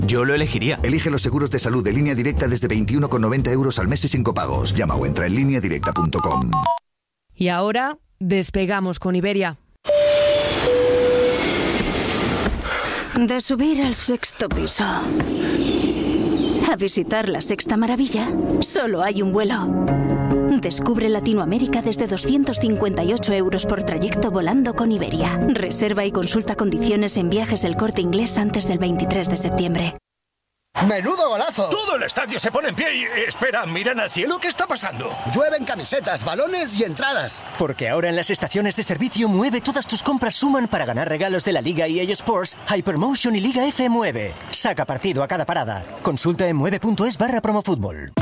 Yo lo elegiría. Elige los seguros de salud de Línea Directa desde 21,90 euros al mes y sin copagos. Llama o entra en lineadirecta.com. Y ahora despegamos con Iberia. De subir al sexto piso a visitar la sexta maravilla, solo hay un vuelo. Descubre Latinoamérica desde 258 euros por trayecto volando con Iberia. Reserva y consulta condiciones en Viajes El Corte Inglés antes del 23 de septiembre. ¡Menudo golazo! Todo el estadio se pone en pie y... Espera, ¿miran al cielo? ¿Qué está pasando? Llueven camisetas, balones y entradas. Porque ahora en las estaciones de servicio Mueve todas tus compras suman para ganar regalos de la Liga EA Sports, Hypermotion y Liga F Mueve. Saca partido a cada parada. Consulta en mueve.es/promofutbol.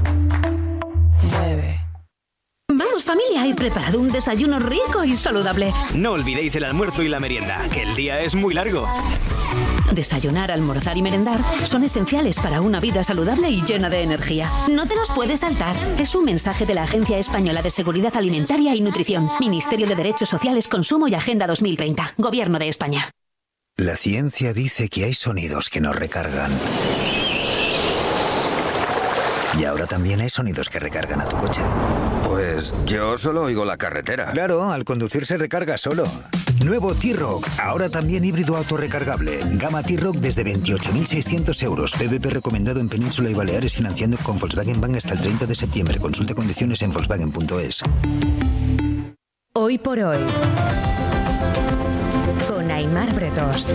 Vamos familia, he preparado un desayuno rico y saludable. No olvidéis el almuerzo y la merienda, que el día es muy largo. Desayunar, almorzar y merendar son esenciales para una vida saludable y llena de energía. No te los puedes saltar. Es un mensaje de la Agencia Española de Seguridad Alimentaria y Nutrición, Ministerio de Derechos Sociales, Consumo y Agenda 2030, Gobierno de España. La ciencia dice que hay sonidos que nos recargan. Y ahora también hay sonidos que recargan a tu coche. Pues yo solo oigo la carretera. Claro, al conducir se recarga solo. Nuevo T-Roc, ahora también híbrido autorrecargable. Gama T-Roc desde 28.600 euros. PVP recomendado en Península y Baleares, financiando con Volkswagen Bank hasta el 30 de septiembre. Consulta condiciones en volkswagen.es. Hoy por hoy, con Aimar Bretos.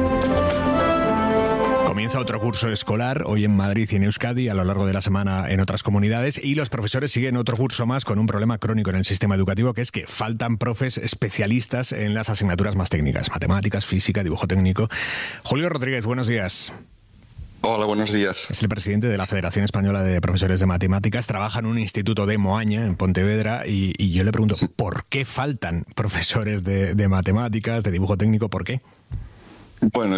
Comienza otro curso escolar hoy en Madrid y en Euskadi, a lo largo de la semana en otras comunidades, y los profesores siguen otro curso más con un problema crónico en el sistema educativo, que es que faltan profes especialistas en las asignaturas más técnicas, matemáticas, física, dibujo técnico. Julio Rodríguez, buenos días. Hola, buenos días. Es el presidente de la Federación Española de Profesores de Matemáticas, trabaja en un instituto de Moaña, en Pontevedra, y yo le pregunto, ¿por qué faltan profesores de matemáticas, de dibujo técnico? ¿Por qué? Bueno,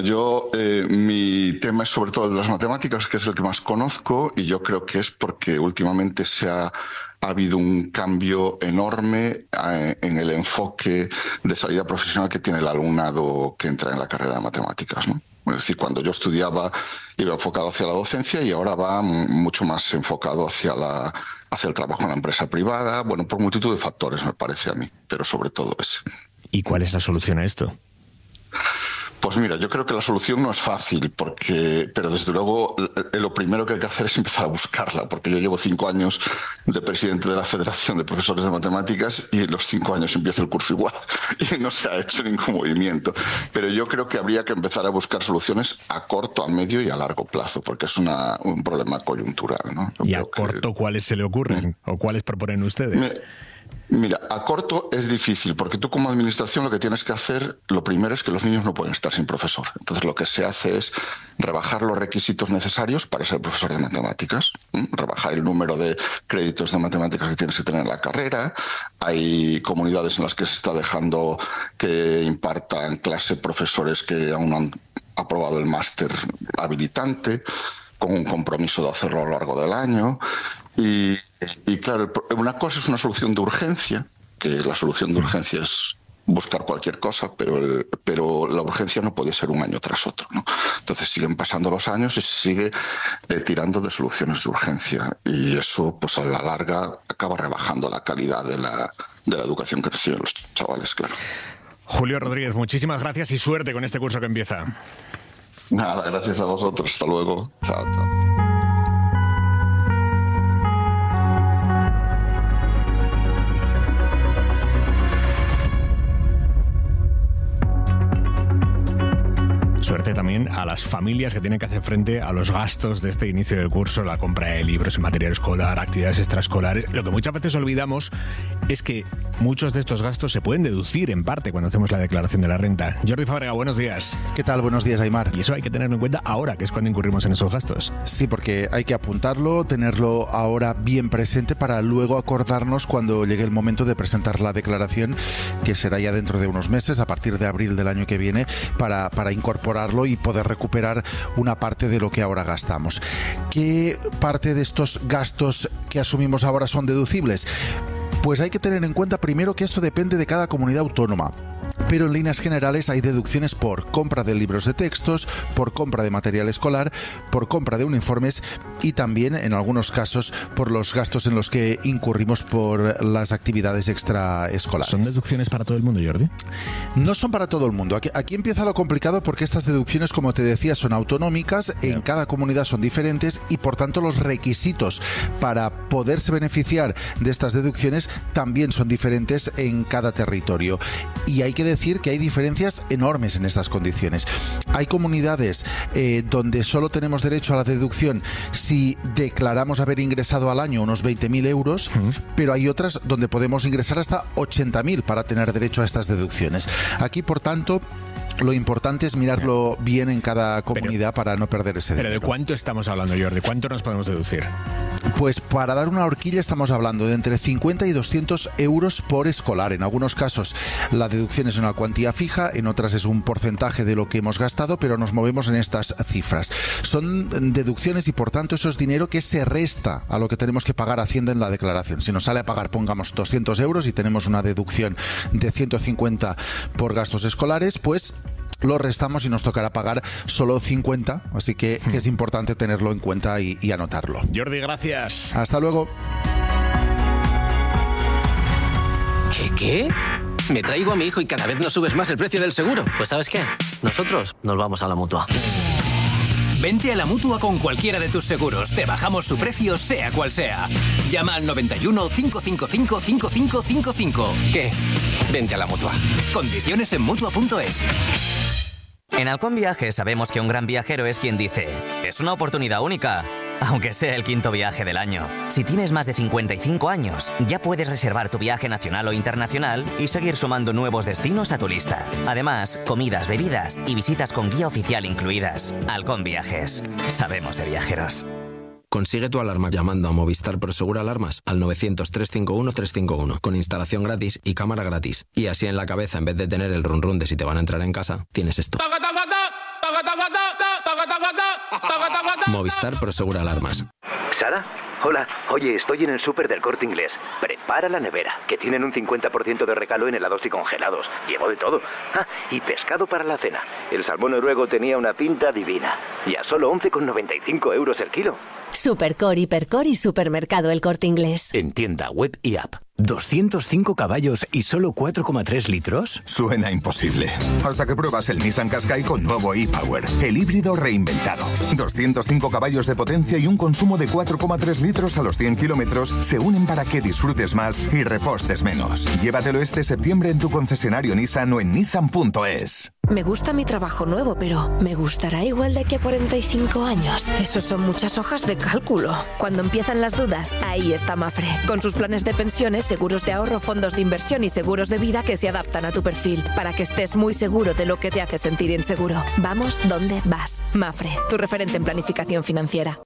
mi tema es sobre todo de las matemáticas, que es el que más conozco, y yo creo que es porque últimamente ha habido un cambio enorme en el enfoque de salida profesional que tiene el alumnado que entra en la carrera de matemáticas, ¿no? Es decir, cuando yo estudiaba iba enfocado hacia la docencia y ahora va mucho más enfocado hacia el trabajo en la empresa privada, bueno, por multitud de factores me parece a mí, pero sobre todo ese. ¿Y cuál es la solución a esto? Pues mira, yo creo que la solución no es fácil, pero desde luego lo primero que hay que hacer es empezar a buscarla, porque yo llevo 5 años de presidente de la Federación de Profesores de Matemáticas y en los 5 años empiezo el curso igual y no se ha hecho ningún movimiento. Pero yo creo que habría que empezar a buscar soluciones a corto, a medio y a largo plazo, porque es un problema coyuntural, ¿no? ¿Y a corto cuáles se le ocurren o cuáles proponen ustedes? Mira, a corto es difícil, porque tú como administración lo que tienes que hacer, lo primero es que los niños no pueden estar sin profesor. Entonces lo que se hace es rebajar los requisitos necesarios para ser profesor de matemáticas, rebajar el número de créditos de matemáticas que tienes que tener en la carrera. Hay comunidades en las que se está dejando que impartan clase profesores que aún no han aprobado el máster habilitante, con un compromiso de hacerlo a lo largo del año. Y claro, una cosa es una solución de urgencia, que la solución de urgencia es buscar cualquier cosa, pero la urgencia no puede ser un año tras otro, ¿no? Entonces siguen pasando los años y se sigue tirando de soluciones de urgencia, y eso pues a la larga acaba rebajando la calidad de la educación que reciben los chavales, claro. Julio Rodríguez, muchísimas gracias y suerte con este curso que empieza. Nada, gracias a vosotros. Hasta luego. Chao, chao. Suerte también a las familias que tienen que hacer frente a los gastos de este inicio del curso, la compra de libros y material escolar, actividades extraescolares. Lo que muchas veces olvidamos es que muchos de estos gastos se pueden deducir en parte cuando hacemos la declaración de la renta. Jordi Fábrega, buenos días. ¿Qué tal? Buenos días, Aimar. Y eso hay que tenerlo en cuenta ahora, que es cuando incurrimos en esos gastos. Sí, porque hay que apuntarlo, tenerlo ahora bien presente para luego acordarnos cuando llegue el momento de presentar la declaración, que será ya dentro de unos meses, a partir de abril del año que viene, para incorporarlo y poder recuperar una parte de lo que ahora gastamos. ¿Qué parte de estos gastos que asumimos ahora son deducibles? Pues hay que tener en cuenta primero que esto depende de cada comunidad autónoma. pero en líneas generales hay deducciones por compra de libros de textos, por compra de material escolar, por compra de uniformes y también, en algunos casos, por los gastos en los que incurrimos por las actividades extraescolares. ¿Son deducciones para todo el mundo, Jordi? No son para todo el mundo. Aquí empieza lo complicado porque estas deducciones, como te decía, son autonómicas, en cada comunidad son diferentes y, por tanto, los requisitos para poderse beneficiar de estas deducciones también son diferentes en cada territorio. Y hay que decir que hay diferencias enormes en estas condiciones. Hay comunidades donde solo tenemos derecho a la deducción si declaramos haber ingresado al año unos 20.000 euros, pero hay otras donde podemos ingresar hasta 80.000 para tener derecho a estas deducciones. Aquí, por tanto, lo importante es mirarlo bien en cada comunidad para no perder ese dinero. ¿Pero de cuánto estamos hablando, Jordi? ¿Cuánto nos podemos deducir? Pues para dar una horquilla estamos hablando de entre 50 y 200 euros por escolar. En algunos casos la deducción es una cuantía fija, en otras es un porcentaje de lo que hemos gastado, pero nos movemos en estas cifras. Son deducciones y, por tanto, eso es dinero que se resta a lo que tenemos que pagar a Hacienda en la declaración. Si nos sale a pagar, pongamos 200 euros y tenemos una deducción de 150 por gastos escolares, pues lo restamos y nos tocará pagar solo 50, así que es importante tenerlo en cuenta y anotarlo. Jordi, gracias. Hasta luego. ¿Qué? Me traigo a mi hijo y cada vez nos subes más el precio del seguro. Pues ¿sabes qué? Nosotros nos vamos a la Mutua. Vente a la Mutua con cualquiera de tus seguros. Te bajamos su precio, sea cual sea. Llama al 91 555 5555. ¿Qué? Vente a la Mutua. Condiciones en Mutua.es. En Halcón Viajes sabemos que un gran viajero es quien dice: es una oportunidad única, aunque sea el 5.º viaje del año. Si tienes más de 55 años, ya puedes reservar tu viaje nacional o internacional y seguir sumando nuevos destinos a tu lista. Además, comidas, bebidas y visitas con guía oficial incluidas. Halcón Viajes. Sabemos de viajeros. Consigue tu alarma llamando a Movistar Prosegur Alarmas al 900-351-351 con instalación gratis y cámara gratis. Y así en la cabeza, en vez de tener el run run de si te van a entrar en casa, tienes esto. Movistar Prosegur Alarmas. ¿Sara? Hola. Oye, estoy en el súper del Corte Inglés. Prepara la nevera, que tienen un 50% de regalo en helados y congelados. Llevo de todo. Ah, y pescado para la cena. El salmón noruego tenía una pinta divina. Y a solo 11,95 euros el kilo. Supercore, Hipercore y Supermercado El Corte Inglés. En tienda, web y app. ¿205 caballos y solo 4,3 litros? Suena imposible. Hasta que pruebas el Nissan Qashqai con nuevo e-Power, el híbrido reinventado. 205 caballos de potencia y un consumo de 4,3 litros a los 100 kilómetros se unen para que disfrutes más y repostes menos. Llévatelo este septiembre en tu concesionario Nissan o en nissan.es. Me gusta mi trabajo nuevo, pero ¿me gustará igual de aquí a 45 años? Eso son muchas hojas de cálculo. Cuando empiezan las dudas, ahí está Mafre. Con sus planes de pensiones, seguros de ahorro, fondos de inversión y seguros de vida que se adaptan a tu perfil, para que estés muy seguro de lo que te hace sentir inseguro. Vamos donde vas. Mafre, tu referente en planificación financiera.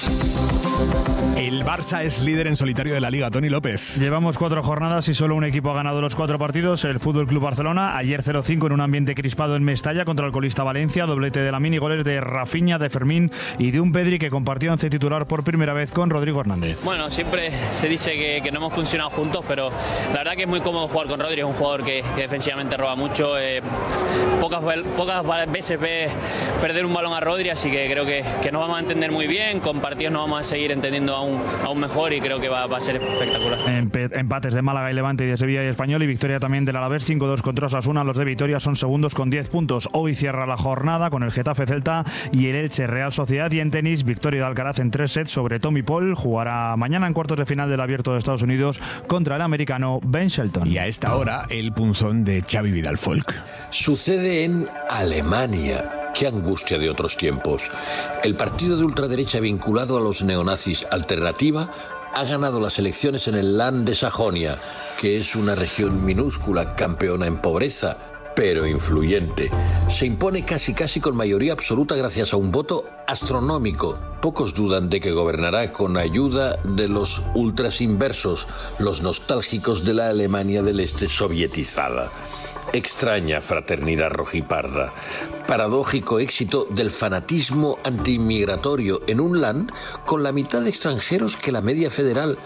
El Barça es líder en solitario de la Liga. Toni López. Llevamos 4 jornadas y solo un equipo ha ganado los 4 partidos. El Fútbol Club Barcelona, ayer 0-5 en un ambiente crispado en Mestalla contra el colista Valencia. Doblete de Lamine y goles de Rafinha, de Fermín y de un Pedri que compartió once titular por primera vez con Rodrigo Hernández. Bueno, siempre se dice que no hemos funcionado juntos, pero la verdad que es muy cómodo jugar con Rodri. Es un jugador que defensivamente roba mucho. Pocas veces ve perder un balón a Rodri, así que creo que nos vamos a entender muy bien. Con partidos nos vamos a seguir entendiendo aún mejor y creo que va a ser espectacular. Empates de Málaga y Levante y de Sevilla y Español y victoria también del Alavés 5-2 contra Osasuna. Los de Vitoria son segundos con 10 puntos. Hoy cierra la jornada con el Getafe Celta y el Elche Real Sociedad. Y en tenis, victoria de Alcaraz en 3 sets sobre Tommy Paul. Jugará mañana en cuartos de final del Abierto de Estados Unidos contra el americano Ben Shelton. Y a esta hora el punzón de Xavi Vidal Folk. Sucede en Alemania. Qué angustia de otros tiempos. El partido de ultraderecha vinculado a los neonazis Alternativa ha ganado las elecciones en el Land de Sajonia, que es una región minúscula, campeona en pobreza, pero influyente. Se impone casi con mayoría absoluta gracias a un voto astronómico. Pocos dudan de que gobernará con ayuda de los ultras inversos, los nostálgicos de la Alemania del Este sovietizada. Extraña fraternidad rojiparda. Paradójico éxito del fanatismo antiinmigratorio en un land con la mitad de extranjeros que la media federal.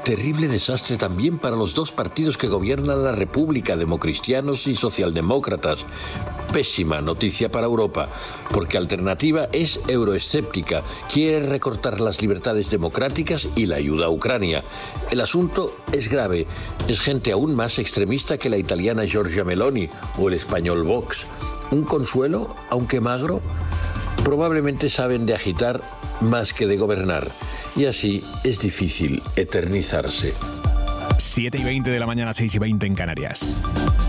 terrible desastre también para los dos partidos que gobiernan la República, democristianos y socialdemócratas. Pésima noticia para Europa, porque Alternativa es euroescéptica, quiere recortar las libertades democráticas y la ayuda a Ucrania. El asunto es grave, es gente aún más extremista que la italiana Giorgia Meloni o el español Vox. ¿Un consuelo, aunque magro? Probablemente saben de agitar más que de gobernar, y así es difícil eternizarse. 7:20 de la mañana, 6:20 en Canarias.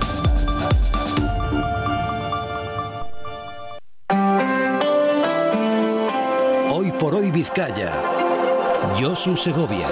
Hoy por hoy Vizcaya. Josu Segovia.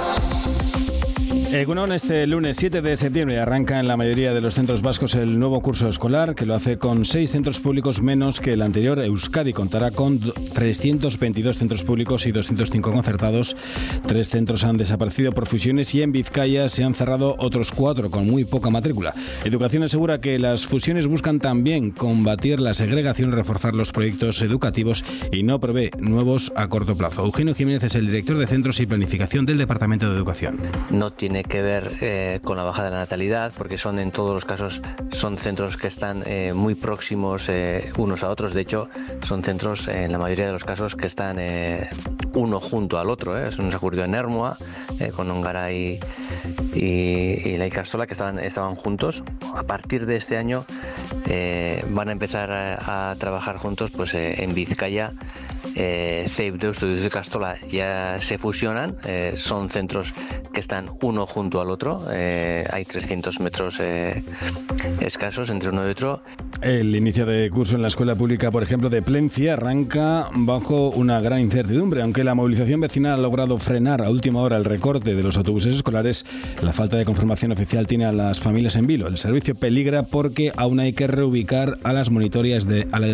Egunon, este lunes 7 de septiembre arranca en la mayoría de los centros vascos el nuevo curso escolar, que lo hace con 6 centros públicos menos que el anterior. Euskadi contará con 322 centros públicos y 205 concertados. 3 centros han desaparecido por fusiones y en Vizcaya se han cerrado otros 4 con muy poca matrícula. Educación asegura que las fusiones buscan también combatir la segregación, reforzar los proyectos educativos y no prevé nuevos a corto plazo. Eugenio Jiménez es el director de Centros y Planificación del Departamento de Educación. No tiene que ver con la bajada de la natalidad, porque son en todos los casos son centros que están muy próximos unos a otros. De hecho, son centros en la mayoría de los casos que están uno junto al otro. Eso nos ocurrió en Ermua, con Ongara y la Ikastola, que estaban juntos. A partir de este año van a empezar a trabajar juntos, pues en Vizcaya. Save Deusto y Ikastola ya se fusionan, son centros que están uno junto al otro, hay 300 metros escasos entre uno y otro. El inicio de curso en la escuela pública, por ejemplo, de Plencia, arranca bajo una gran incertidumbre. Aunque la movilización vecinal ha logrado frenar a última hora el recorte de los autobuses escolares, la falta de confirmación oficial tiene a las familias en vilo. El servicio peligra porque aún hay que reubicar a las monitoras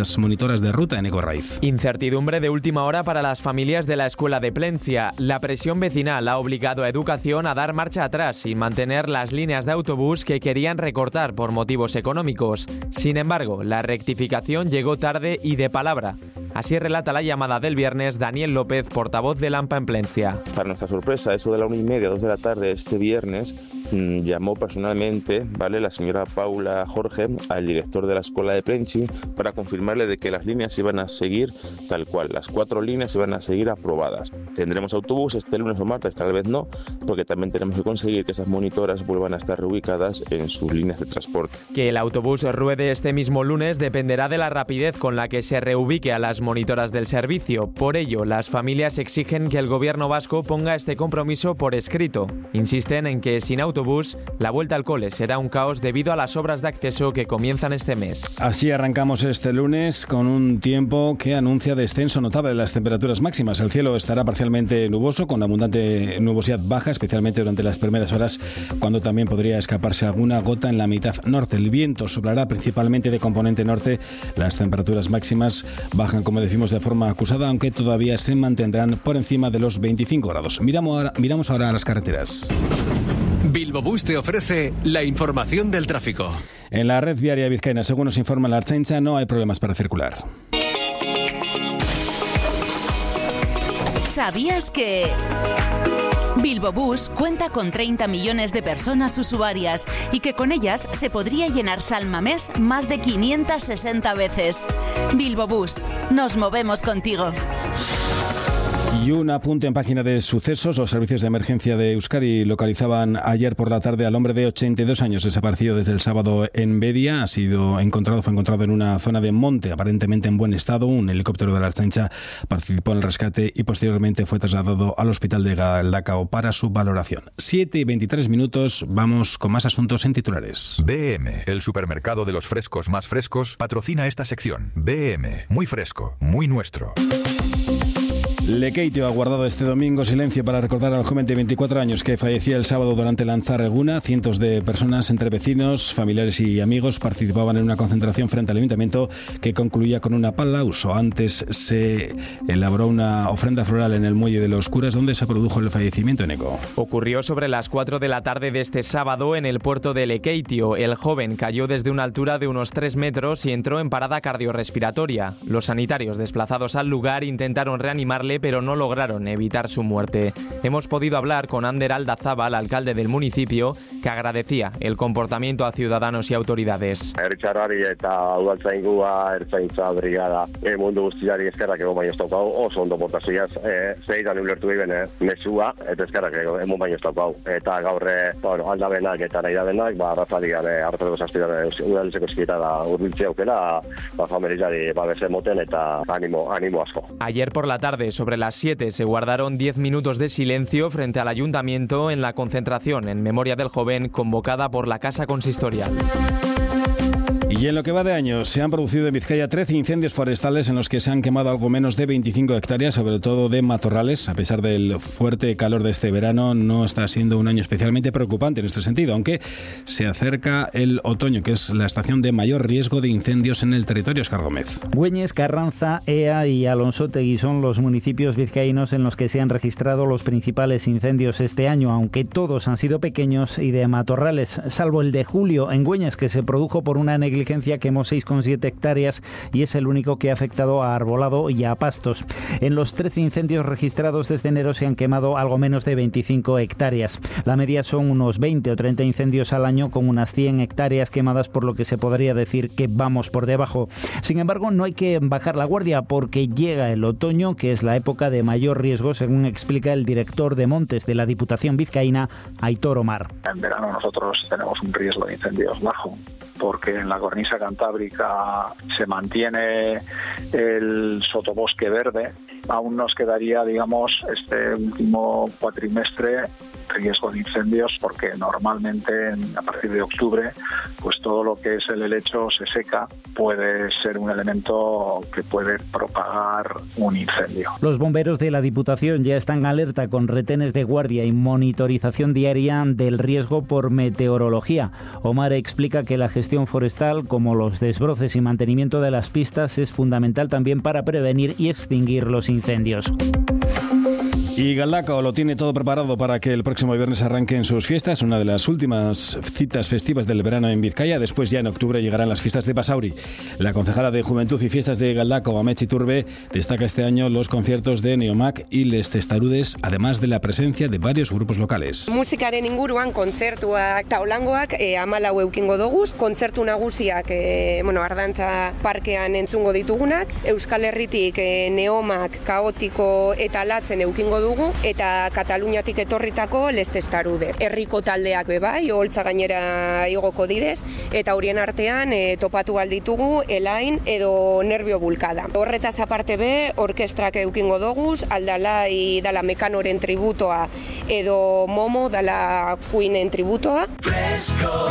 de ruta en Ecorraiz. Incertidumbre de última hora para las familias de la escuela de Plencia. La presión vecinal ha obligado a Educación a dar marcha atrás y mantener las líneas de autobús que querían recortar por motivos económicos. Sin embargo, la rectificación llegó tarde y de palabra. Así relata la llamada del viernes Daniel López, portavoz de AMPA en Plencia. Para nuestra sorpresa, eso de la 1:30, 2 de la tarde este viernes, llamó personalmente, la señora Paula Jorge al director de la escuela de Plenchi para confirmarle de que las líneas iban a seguir tal cual. Las 4 líneas iban a seguir aprobadas. Tendremos autobús este lunes o martes, tal vez no, porque también tenemos que conseguir que esas monitoras vuelvan a estar reubicadas en sus líneas de transporte. Que el autobús ruede este mismo lunes dependerá de la rapidez con la que se reubique a las monitoras del servicio. Por ello, las familias exigen que el gobierno vasco ponga este compromiso por escrito. Insisten en que sin autobús, la vuelta al cole será un caos debido a las obras de acceso que comienzan este mes. Así arrancamos este lunes con un tiempo que anuncia descenso notable de las temperaturas máximas. El cielo estará parcialmente nuboso, con abundante nubosidad baja, especialmente durante las primeras horas, cuando también podría escaparse alguna gota en la mitad norte. El viento soplará principalmente de componente norte. Las temperaturas máximas bajan, como decimos, de forma acusada, aunque todavía se mantendrán por encima de los 25 grados. Miramos ahora a las carreteras. Bilbobús te ofrece la información del tráfico. En la red viaria vizcaína, según nos informa la Ertzaintza, no hay problemas para circular. ¿Sabías que Bilbobús cuenta con 30 millones de personas usuarias y que con ellas se podría llenar Salmamés más de 560 veces? Bilbobús, nos movemos contigo. Y un apunte en página de sucesos. Los servicios de emergencia de Euskadi localizaban ayer por la tarde al hombre de 82 años desaparecido desde el sábado en Bedia. Fue encontrado en una zona de monte, aparentemente en buen estado. Un helicóptero de la Ertzaintza participó en el rescate y posteriormente fue trasladado al hospital de Galdakao para su valoración. 7:23 minutos. Vamos con más asuntos en titulares. BM, el supermercado de los frescos más frescos, patrocina esta sección. BM, muy fresco, muy nuestro. Lekeitio ha guardado este domingo silencio para recordar al joven de 24 años que fallecía el sábado durante Lanzar Eguna. Cientos de personas, entre vecinos, familiares y amigos, participaban en una concentración frente al ayuntamiento que concluía con un aplauso. Antes se elaboró una ofrenda floral en el muelle de los Curas, donde se produjo el fallecimiento en Eco. Ocurrió sobre las 4 de la tarde de este sábado en el puerto de Lekeitio. El joven cayó desde una altura de unos 3 metros y entró en parada cardiorrespiratoria. Los sanitarios desplazados al lugar intentaron reanimarle, ayudarle, pero no lograron evitar su muerte. Hemos podido hablar con Ander Aldazábal, alcalde del municipio, que agradecía el comportamiento a ciudadanos y autoridades. Ertzaintzari eta udaltzaingua, ertzaintza brigada, mundu guztiari eskerrak egon baino ez daukau, oso ondo portazioaz, zeidan ulertu egin mesua, eta eskerrak egon baino ez daukau. Eta gaurre, aldabenak eta nahi dabenak, arrazadian, hartzeko zazpidan udaletzeko eskita da urbiltzea aukera, familiari babese moten eta ánimo asko. Ayer por la tarde, sobre las 7, se guardaron 10 minutos de silencio frente al ayuntamiento en la concentración en memoria del joven convocada por la Casa Consistorial. Y en lo que va de año, se han producido en Vizcaya 13 incendios forestales en los que se han quemado algo menos de 25 hectáreas, sobre todo de matorrales. A pesar del fuerte calor de este verano, no está siendo un año especialmente preocupante en este sentido, aunque se acerca el otoño, que es la estación de mayor riesgo de incendios en el territorio. Óscar Gómez. Güeñes, Carranza, Ea y Alonsotegui son los municipios vizcaínos en los que se han registrado los principales incendios este año, aunque todos han sido pequeños y de matorrales, salvo el de julio en Güeñes, que se produjo por una negligencia quemó 6,7 hectáreas y es el único que ha afectado a arbolado y a pastos. En los 13 incendios registrados desde enero se han quemado algo menos de 25 hectáreas. La media son unos 20 o 30 incendios al año con unas 100 hectáreas quemadas, por lo que se podría decir que vamos por debajo. Sin embargo, no hay que bajar la guardia porque llega el otoño, que es la época de mayor riesgo, según explica el director de Montes de la Diputación vizcaína, Aitor Omar. En verano nosotros tenemos un riesgo de incendios bajo, porque en la cornisa cantábrica se mantiene el sotobosque verde. Aún nos quedaría, digamos, este último cuatrimestre riesgo de incendios, porque normalmente a partir de octubre pues todo lo que es el helecho se seca, puede ser un elemento que puede propagar un incendio. Los bomberos de la Diputación ya están alerta con retenes de guardia y monitorización diaria del riesgo por meteorología. Omar explica que la gestión forestal, como los desbroces y mantenimiento de las pistas, es fundamental también para prevenir y extinguir los incendios. Y Galdakao lo tiene todo preparado para que el próximo viernes arranquen sus fiestas, una de las últimas citas festivas del verano en Vizcaya. Después, ya en octubre, llegarán las fiestas de Basauri. La concejala de Juventud y Fiestas de Galdakao, Ametxe Iturbe, destaca este año los conciertos de Neomac y Les Testarudes, además de la presencia de varios grupos locales. Musikaren inguruan kontzertuak taulangoak 14 eukingo doguz, kontzertu nagusiak Ardantza parkean entzungo ditugunak, Euskal Herritik Neomac, Kaotiko eta Latzen eukingo dugu, eta Kataluniatik etorritako Les Testarudes. Herriko taldeak bebai, Oholtza gainera igoko direz, eta horien artean topatu alditugu Elain edo Nervio Bulkada. Horretaz aparte be, orkestrak eukingo doguz, Aldalai dala Mekanoren tributoa edo Momo dala Queenen tributoa. Fresco,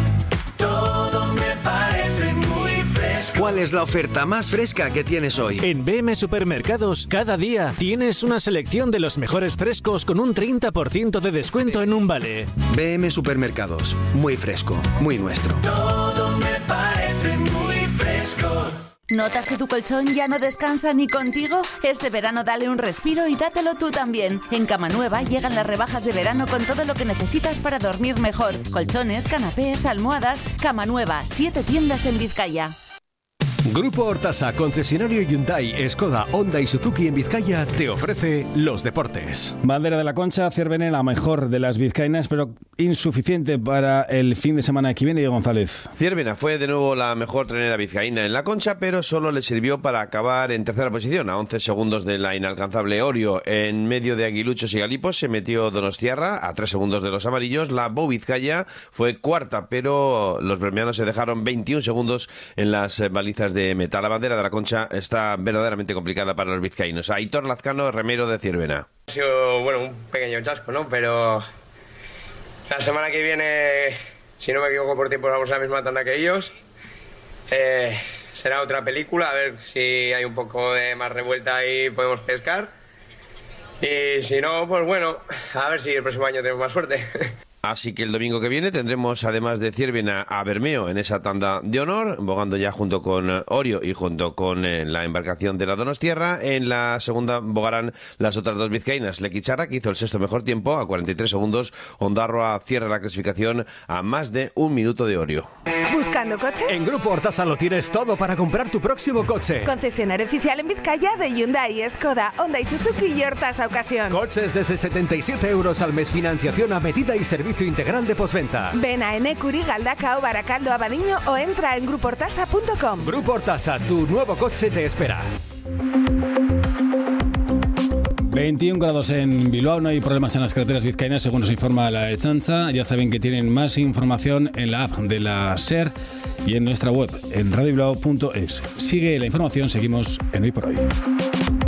todo me parece muy fresco. ¿Cuál es la oferta más fresca que tienes hoy? En BM Supermercados, cada día tienes una selección de los mejores frescos con un 30% de descuento en un vale. BM Supermercados, muy fresco, muy nuestro. Todo me parece muy fresco. ¿Notas que tu colchón ya no descansa ni contigo? Este verano dale un respiro y dátelo tú también. En Cama Nueva llegan las rebajas de verano con todo lo que necesitas para dormir mejor. Colchones, canapés, almohadas. Cama Nueva, 7 tiendas en Vizcaya. Grupo Hortasa, concesionario Hyundai, Skoda, Honda y Suzuki en Vizcaya, te ofrece los deportes. Bandera de la Concha, Cervene, la mejor de las vizcaínas, pero insuficiente para el fin de semana que viene. Diego González. Cervena fue de nuevo la mejor trenera vizcaína en la Concha, pero solo le sirvió para acabar en tercera posición, a 11 segundos de la inalcanzable Orio. En medio de aguiluchos y galipos se metió Donostiarra, a 3 segundos de los amarillos. La Bou Vizcaya fue cuarta, pero los bermeanos se dejaron 21 segundos en las balizas de meta. La bandera de la Concha está verdaderamente complicada para los vizcaínos. Aitor Lazcano, remero de Cervena. Ha sido, un pequeño chasco, ¿no? Pero la semana que viene, si no me equivoco por tiempo, vamos a la misma tanda que ellos. Será otra película, a ver si hay un poco de más revuelta y podemos pescar. Y si no, pues a ver si el próximo año tenemos más suerte. Así que el domingo que viene tendremos, además de Ciervena, a Bermeo en esa tanda de honor, bogando ya junto con Orio y junto con la embarcación de la Donostierra. En la segunda bogarán las otras dos vizcaínas, Lequicharra, que hizo el sexto mejor tiempo a 43 segundos. Ondarroa cierra la clasificación a más de 1 minuto de Orio. ¿Buscando coche? En Grupo Hortasa lo tienes todo para comprar tu próximo coche. Concesionario oficial en Vizcaya de Hyundai, Skoda, Honda y Suzuki y Hortasa Ocasión. Coches desde 77 euros al mes, financiación a medida y servicio integral de postventa. Ven a Enecuri, Galdacao, Baracaldo, Abadiño o entra en gruportasa.com. Grupo Hortasa, tu nuevo coche te espera. 21 grados en Bilbao, no hay problemas en las carreteras vizcaínas según nos informa la Ertzaintza. Ya saben que tienen más información en la app de la SER y en nuestra web en radiobilbao.es. Sigue la información, seguimos en Hoy por Hoy.